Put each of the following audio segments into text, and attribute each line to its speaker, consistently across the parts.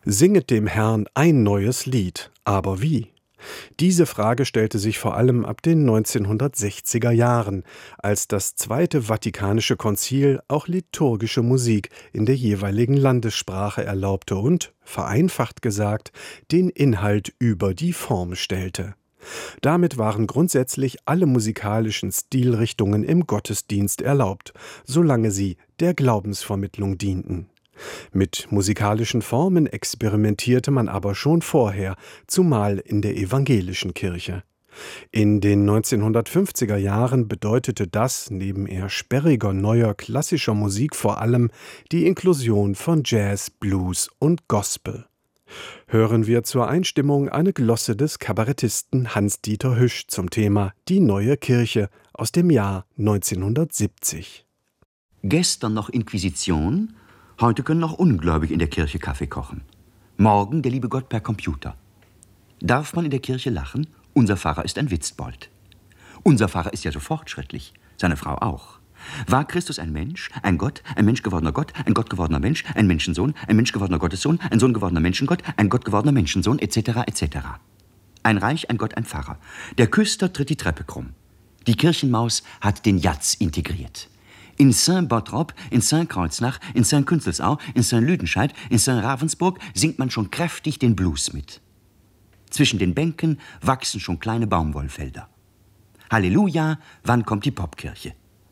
Speaker 1: Singet dem Herrn ein neues Lied, aber wie? Diese Frage stellte sich vor allem ab den 1960er Jahren, als das Zweite Vatikanische Konzil auch liturgische Musik in der jeweiligen Landessprache erlaubte und, vereinfacht gesagt, den Inhalt über die Form stellte. Damit waren grundsätzlich alle musikalischen Stilrichtungen im Gottesdienst erlaubt, solange sie der Glaubensvermittlung dienten. Mit musikalischen Formen experimentierte man aber schon vorher, zumal in der evangelischen Kirche. In den 1950er Jahren bedeutete das neben eher sperriger neuer klassischer Musik vor allem die Inklusion von Jazz, Blues und Gospel. Hören wir zur Einstimmung eine Glosse des Kabarettisten Hans-Dieter Hüsch zum Thema Die neue Kirche aus dem Jahr 1970.
Speaker 2: Gestern noch Inquisition, heute können noch Ungläubige in der Kirche Kaffee kochen. Morgen der liebe Gott per Computer. Darf man in der Kirche lachen? Unser Pfarrer ist ein Witzbold. Unser Pfarrer ist ja so fortschrittlich, seine Frau auch. War Christus ein Mensch ein Mensch gewordener Gott, ein Gott gewordener Mensch, ein Menschensohn, ein Mensch gewordener Gottessohn, ein Sohn gewordener Menschengott, ein Gott gewordener Menschensohn, etc., etc. Ein Reich, ein Gott, ein Pfarrer. Der Küster tritt die Treppe krumm. Die Kirchenmaus hat den Jatz integriert. In Saint-Bottrop, in Saint-Kreuznach, in Saint-Künzelsau, in Saint-Lüdenscheid, in Saint-Ravensburg singt man schon kräftig den Blues mit. Zwischen den Bänken wachsen schon kleine Baumwollfelder. Halleluja, wann kommt die Popkirche?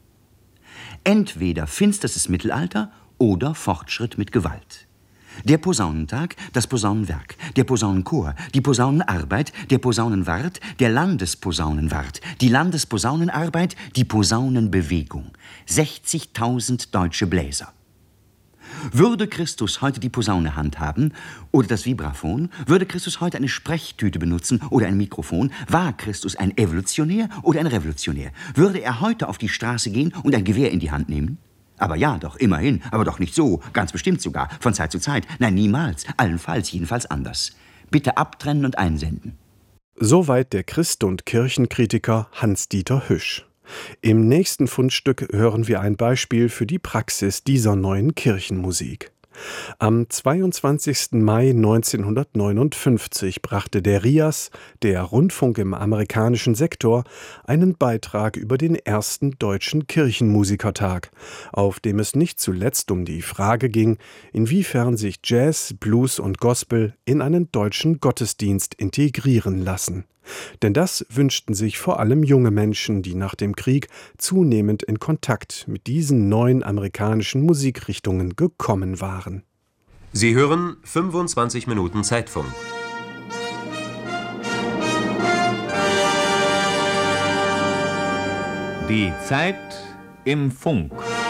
Speaker 2: Entweder finsterstes Mittelalter oder Fortschritt mit Gewalt. Der Posaunentag, das Posaunenwerk, der Posaunenchor, die Posaunenarbeit, der Posaunenwart, der Landesposaunenwart, die Landesposaunenarbeit, die Posaunenbewegung. 60.000 deutsche Bläser. Würde Christus heute die Posaune handhaben oder das Vibraphon, würde Christus heute eine Sprechtüte benutzen oder ein Mikrofon, war Christus ein Evolutionär oder ein Revolutionär? Würde er heute auf die Straße gehen und ein Gewehr in die Hand nehmen? Aber ja, doch, immerhin, aber doch nicht so, ganz bestimmt sogar, von Zeit zu Zeit. Nein, niemals, allenfalls, jedenfalls anders. Bitte abtrennen und einsenden.
Speaker 1: Soweit der Christ- und Kirchenkritiker Hans-Dieter Hüsch. Im nächsten Fundstück hören wir ein Beispiel für die Praxis dieser neuen Kirchenmusik. Am 22. Mai 1959 brachte der RIAS, der Rundfunk im amerikanischen Sektor, einen Beitrag über den ersten deutschen Kirchenmusikertag, auf dem es nicht zuletzt um die Frage ging, inwiefern sich Jazz, Blues und Gospel in einen deutschen Gottesdienst integrieren lassen. Denn das wünschten sich vor allem junge Menschen, die nach dem Krieg zunehmend in Kontakt mit diesen neuen amerikanischen Musikrichtungen gekommen waren.
Speaker 3: Sie hören 25 Minuten Zeitfunk.
Speaker 4: Die Zeit im Funk.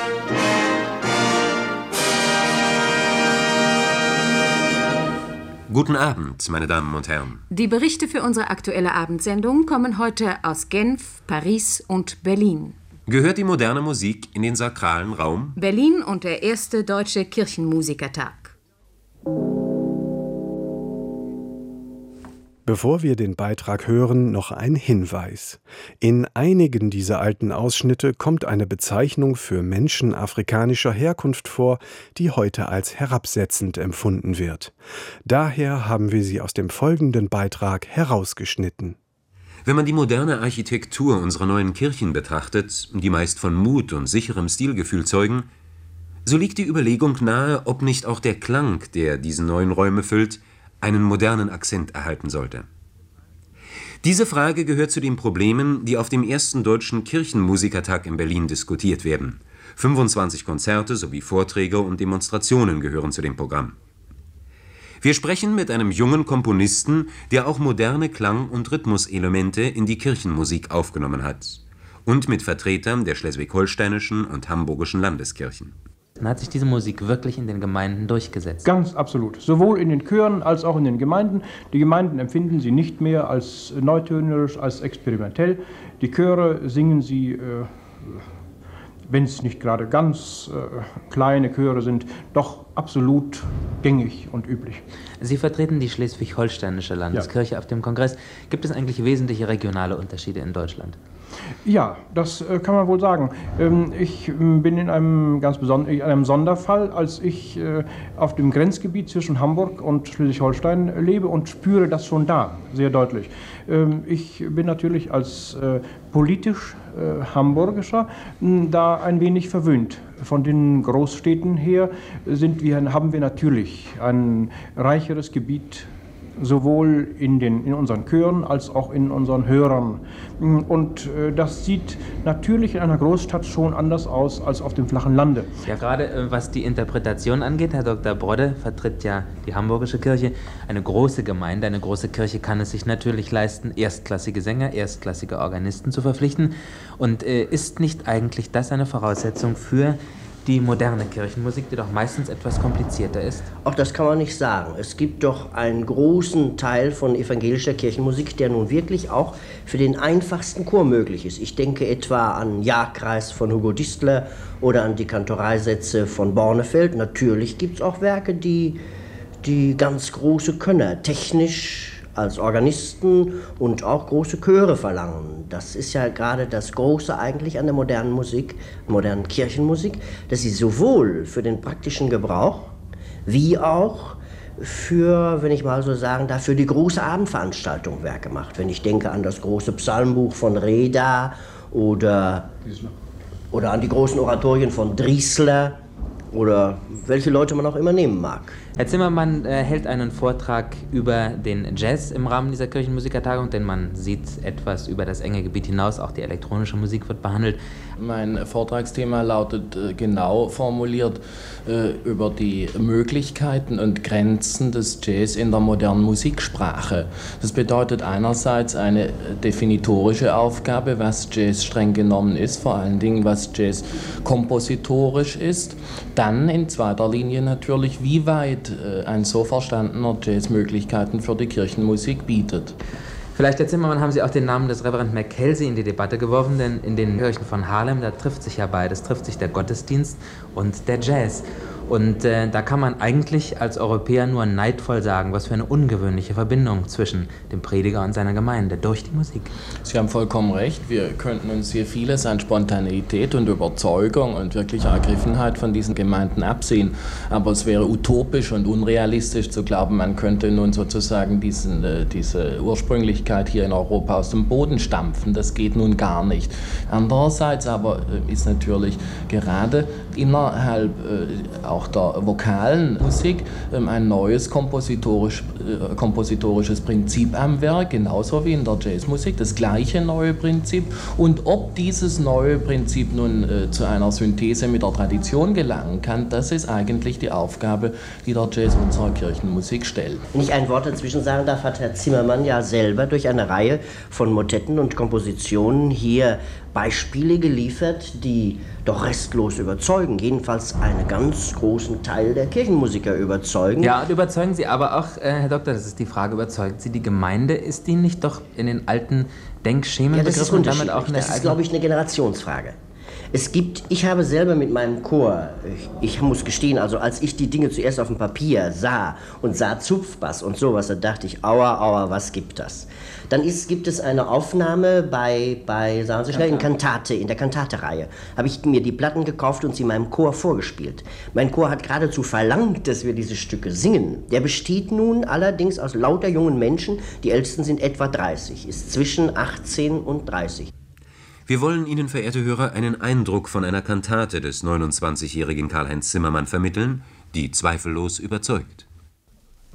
Speaker 3: Guten Abend, meine Damen und Herren.
Speaker 5: Die Berichte für unsere aktuelle Abendsendung kommen heute aus Genf, Paris und Berlin.
Speaker 3: Gehört die moderne Musik in den sakralen Raum?
Speaker 5: Berlin und der erste deutsche Kirchenmusikertag.
Speaker 1: Bevor wir den Beitrag hören, noch ein Hinweis. In einigen dieser alten Ausschnitte kommt eine Bezeichnung für Menschen afrikanischer Herkunft vor, die heute als herabsetzend empfunden wird. Daher haben wir sie aus dem folgenden Beitrag herausgeschnitten.
Speaker 3: Wenn man die moderne Architektur unserer neuen Kirchen betrachtet, die meist von Mut und sicherem Stilgefühl zeugen, so liegt die Überlegung nahe, ob nicht auch der Klang, der diese neuen Räume füllt, einen modernen Akzent erhalten sollte. Diese Frage gehört zu den Problemen, die auf dem ersten deutschen Kirchenmusikertag in Berlin diskutiert werden. 25 Konzerte sowie Vorträge und Demonstrationen gehören zu dem Programm. Wir sprechen mit einem jungen Komponisten, der auch moderne Klang- und Rhythmuselemente in die Kirchenmusik aufgenommen hat, und mit Vertretern der schleswig-holsteinischen und hamburgischen Landeskirchen.
Speaker 6: Hat sich diese Musik wirklich in den Gemeinden durchgesetzt?
Speaker 7: Ganz absolut. Sowohl in den Chören als auch in den Gemeinden. Die Gemeinden empfinden sie nicht mehr als neutönerisch, als experimentell. Die Chöre singen sie, wenn es nicht gerade ganz kleine Chöre sind, doch absolut gängig und üblich.
Speaker 6: Sie vertreten die schleswig-holsteinische Landeskirche auf dem Kongress. Gibt es eigentlich wesentliche regionale Unterschiede in Deutschland?
Speaker 7: Ja, das kann man wohl sagen. Ich bin in einem Sonderfall, als ich auf dem Grenzgebiet zwischen Hamburg und Schleswig-Holstein lebe und spüre das schon da sehr deutlich. Ich bin natürlich als politisch Hamburgischer da ein wenig verwöhnt. Von den Großstädten her haben wir natürlich ein reicheres Gebiet, sowohl in unseren Chören als auch in unseren Hörern. Und das sieht natürlich in einer Großstadt schon anders aus als auf dem flachen Lande.
Speaker 6: Ja, gerade was die Interpretation angeht, Herr Dr. Brodde vertritt ja die Hamburgische Kirche. Eine große Gemeinde, eine große Kirche kann es sich natürlich leisten, erstklassige Sänger, erstklassige Organisten zu verpflichten. Und ist nicht eigentlich das eine Voraussetzung für die moderne Kirchenmusik, die doch meistens etwas komplizierter ist?
Speaker 8: Auch das kann man nicht sagen. Es gibt doch einen großen Teil von evangelischer Kirchenmusik, der nun wirklich auch für den einfachsten Chor möglich ist. Ich denke etwa an Jahrkreis von Hugo Distler oder an die Kantoreisätze von Bornefeld. Natürlich gibt es auch Werke, die ganz große Könner technisch als Organisten und auch große Chöre verlangen. Das ist ja gerade das Große eigentlich an der modernen Musik, modernen Kirchenmusik, dass sie sowohl für den praktischen Gebrauch wie auch für, wenn ich mal so sagen darf, für die große Abendveranstaltung Werke macht. Wenn ich denke an das große Psalmbuch von Reda oder an die großen Oratorien von Driesler oder welche Leute man auch immer nehmen mag.
Speaker 6: Herr Zimmermann hält einen Vortrag über den Jazz im Rahmen dieser Kirchenmusikertagung, denn man sieht etwas über das enge Gebiet hinaus, auch die elektronische Musik wird behandelt.
Speaker 9: Mein Vortragsthema lautet genau formuliert über die Möglichkeiten und Grenzen des Jazz in der modernen Musiksprache. Das bedeutet einerseits eine definitorische Aufgabe, was Jazz streng genommen ist, vor allen Dingen was Jazz kompositorisch ist. Dann in zweiter Linie natürlich, wie weit ein so verstandener Jazz Möglichkeiten für die Kirchenmusik bietet.
Speaker 6: Vielleicht, Herr Zimmermann, haben Sie auch den Namen des Reverend McKelsey in die Debatte geworfen, denn in den Kirchen von Harlem, da trifft sich ja beides, trifft sich der Gottesdienst und der Jazz. Und da kann man eigentlich als Europäer nur neidvoll sagen, was für eine ungewöhnliche Verbindung zwischen dem Prediger und seiner Gemeinde durch die Musik.
Speaker 9: Sie haben vollkommen recht, wir könnten uns hier vieles an Spontaneität und Überzeugung und wirklicher Ergriffenheit von diesen Gemeinden absehen. Aber es wäre utopisch und unrealistisch zu glauben, man könnte nun sozusagen diese Ursprünglichkeit hier in Europa aus dem Boden stampfen. Das geht nun gar nicht. Andererseits aber ist natürlich gerade innerhalb auch der vokalen Musik ein neues kompositorisches Prinzip am Werk, genauso wie in der Jazzmusik, das gleiche neue Prinzip. Und ob dieses neue Prinzip nun zu einer Synthese mit der Tradition gelangen kann, das ist eigentlich die Aufgabe, die der Jazz unserer Kirchenmusik stellt.
Speaker 8: Wenn ich ein Wort dazwischen sagen darf, hat Herr Zimmermann ja selber durch eine Reihe von Motetten und Kompositionen hier Beispiele geliefert, die doch restlos überzeugen, jedenfalls einen ganz großen Teil der Kirchenmusiker überzeugen.
Speaker 6: Ja, und überzeugen Sie aber auch, Herr Doktor, das ist die Frage, überzeugt Sie die Gemeinde? Ist die nicht doch in den alten Denkschemen begriffen und damit auch eine...
Speaker 8: Das ist, glaube ich, eine Generationsfrage. Ich habe selber mit meinem Chor, ich muss gestehen, also als ich die Dinge zuerst auf dem Papier sah Zupfbass und sowas, da dachte ich, aua, was gibt das? Dann gibt es eine Aufnahme sagen Sie schnell, in der Kantate-Reihe. Habe ich mir die Platten gekauft und sie meinem Chor vorgespielt. Mein Chor hat geradezu verlangt, dass wir diese Stücke singen. Der besteht nun allerdings aus lauter jungen Menschen, die ältesten sind etwa 30, ist zwischen 18 und 30.
Speaker 3: Wir wollen Ihnen, verehrte Hörer, einen Eindruck von einer Kantate des 29-jährigen Karl-Heinz Zimmermann vermitteln, die zweifellos überzeugt.